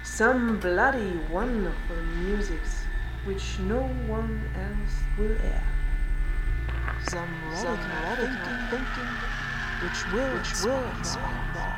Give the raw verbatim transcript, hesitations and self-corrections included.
Some bloody wonderful musics which no one else will air. Some radical, Some radical thinking, thinking which will, which will inspire more.